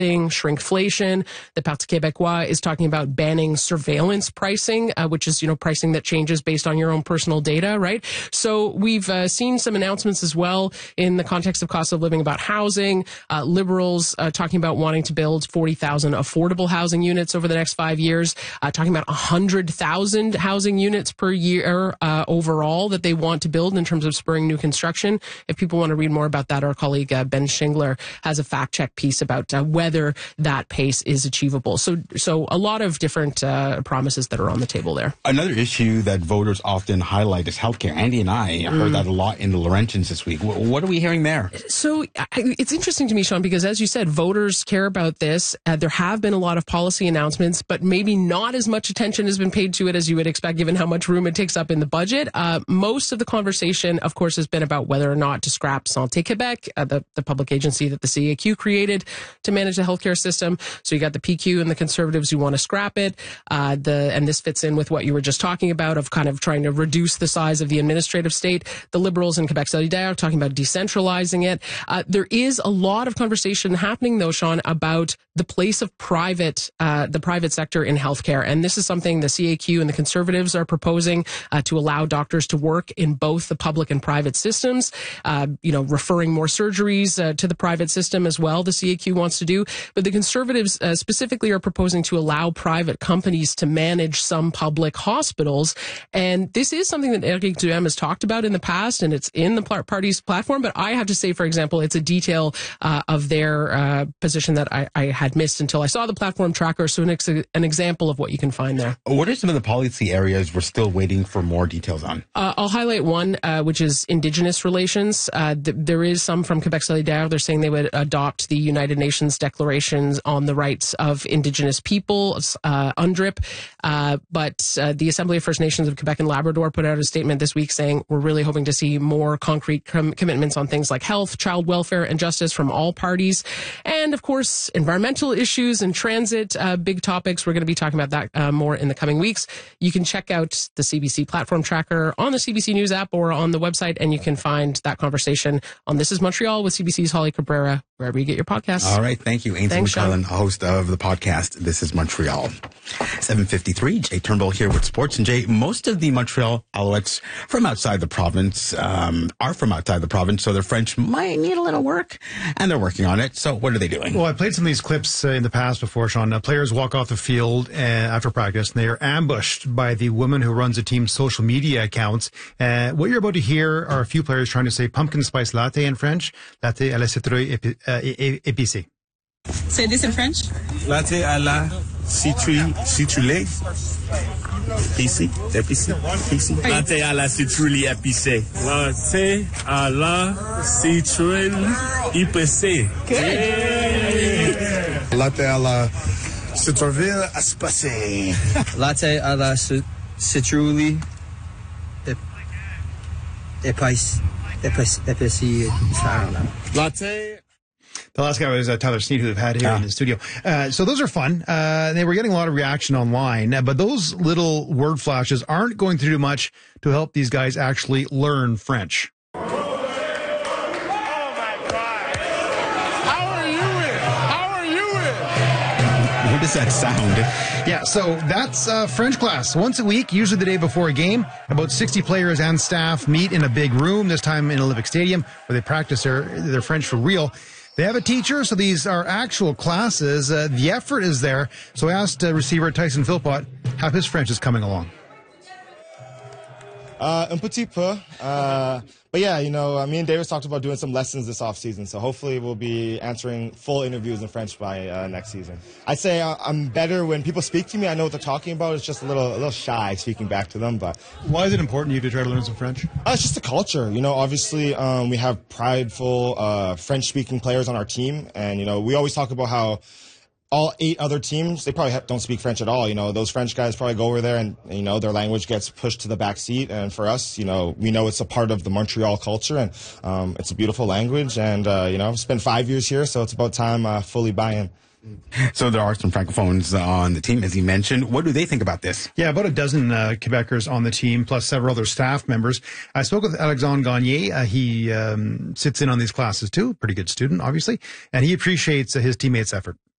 shrinkflation. The Parti Québécois is talking about banning surveillance pricing, which is, pricing that changes based on your own personal data, right? So we've seen some announcements as well in the context of cost of living about housing. Liberals talking about wanting to build 40,000 affordable housing units over the next 5 years, talking about 100,000 housing units per year overall that they want to build in terms of spurring new construction. If people want to read more about that, our colleague Ben Schingler has a fact check piece about whether that pace is achievable. So a lot of different promises that are on the table there. Another issue that voters often highlight is healthcare. Andy and I heard that a lot in the Laurentians this week. What are we hearing there? So it's interesting to me, Sean, because as you said, voters care about this. There have been a lot of policy announcements, but maybe not as much attention has been paid to it as you would expect, given how much room it takes up in the budget. Most of the conversation, of course, has been about whether or not to scrap Santé Québec, the public agency that the CAQ created to manage the healthcare system. So you got the PQ and the Conservatives who want to scrap it. And this fits in with what you were just talking about of kind of trying to reduce the size of the administrative state. The Liberals in Quebec Solidaire talking about decentralizing it. There is a lot of conversation happening, though, Sean, about the place of the private sector in healthcare. And this is something the CAQ and the Conservatives are proposing to allow doctors to work in both the public and private systems, referring more surgeries to the private system as well, the CAQ wants to do. But the Conservatives specifically are proposing to allow private companies to manage some public hospitals. And this is something that Éric Duhem has talked about in the past, and it's in the party's platform. But I have to say, for example, it's a detail of their position that I had missed until I saw the platform tracker. So an example of what you can find there. What are some of the policy areas we're still waiting for more details on? I'll highlight one, which is Indigenous relations. There is some from Quebec Solidaire. They're saying they would adopt the United Nations declarations on the rights of Indigenous peoples, UNDRIP. But the Assembly of First Nations of Quebec and Labrador put out a statement this week saying we're really hoping to see more concrete commitments on things like health, child welfare, and justice from all parties. And, of course, environmental issues and transit, big topics. We're going to be talking about that more in the coming weeks. You can check out the CBC platform tracker on the CBC News app or on the website, and you can find that conversation on This is Montreal with CBC's Holly Cabrera, wherever you get your podcasts. All right. Thank you. Ainsley McClellan, host of the podcast This is Montreal. 7:53. Jay Turnbull here with sports. And Jay, most of the Montreal Alouettes from outside the province are from outside the province, so their French might need a little work, and they're working on it. So what are they doing? Well, I played some of these clips in the past before, Sean. Players walk off the field after practice, and they are ambushed by the woman who runs the team's social media accounts. What you're about to hear are a few players trying to say pumpkin spice latte in French, latte à la citrouille épicée. Say this in French. Latte à la citrouille épicée. Latte à la citrouille épicée. Latte à la citrouille épicée. Latte à la citrouille espacée. Latte à la citrouille épicée. Latte. The last guy was Tyler Sneed, who we've had here in the studio. So those are fun. They were getting a lot of reaction online, but those little word flashes aren't going to do much to help these guys actually learn French. Oh my God! How are you in? What does that sound? Yeah, so that's French class. Once a week, usually the day before a game, about 60 players and staff meet in a big room, this time in Olympic Stadium, where they practice their French for real. They have a teacher, so these are actual classes. The effort is there. So I asked receiver Tyson Philpott how his French is coming along. Un petit peu. But yeah, me and Davis talked about doing some lessons this offseason, so hopefully we'll be answering full interviews in French by next season. I'd say I'm better when people speak to me. I know what they're talking about. It's just a little shy speaking back to them. But why is it important to you to try to learn some French? It's just the culture. Obviously we have prideful French-speaking players on our team, and we always talk about how all 8 other teams, they probably don't speak French at all. Those French guys probably go over there and, their language gets pushed to the back seat. And for us, we know it's a part of the Montreal culture, and it's a beautiful language. And, I've spent 5 years here, so it's about time fully buy in. So there are some Francophones on the team, as you mentioned. What do they think about this? Yeah, about a dozen Quebecers on the team, plus several other staff members. I spoke with Alexandre Gagné. He sits in on these classes, too. Pretty good student, obviously. And he appreciates his teammates' effort.